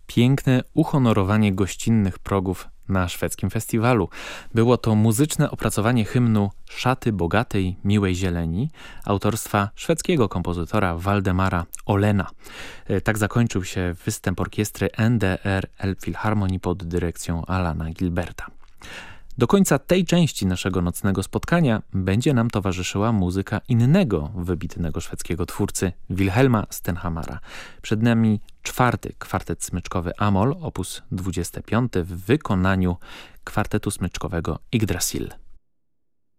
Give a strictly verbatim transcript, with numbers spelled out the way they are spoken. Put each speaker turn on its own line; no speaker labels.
piękne uhonorowanie gościnnych progów na szwedzkim festiwalu. Było to muzyczne opracowanie hymnu Szaty bogatej, miłej zieleni autorstwa szwedzkiego kompozytora Waldemara Olena. Tak zakończył się występ orkiestry N D R Elbphilharmonii pod dyrekcją Alana Gilberta. Do końca tej części naszego nocnego spotkania będzie nam towarzyszyła muzyka innego wybitnego szwedzkiego twórcy, Wilhelma Stenhammara. Przed nami czwarty kwartet smyczkowy Amol, opus dwudziesty piąty w wykonaniu kwartetu smyczkowego Yggdrasil.